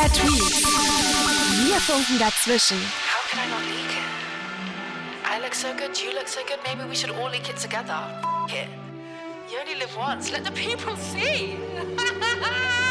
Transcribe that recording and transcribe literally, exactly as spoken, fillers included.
Mega Tweets. Wir funken dazwischen. How can I not leak it? I look so good, you look so good, maybe we should all leak it together. F- it. You only live once, let the people see.